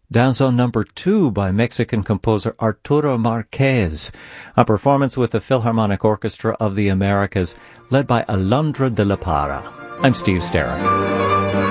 Danzo number 2 by Mexican composer Arturo Marquez, a performance with the Philharmonic Orchestra of the Americas, led by Alondra de la Parra. I'm Steve Sterrett.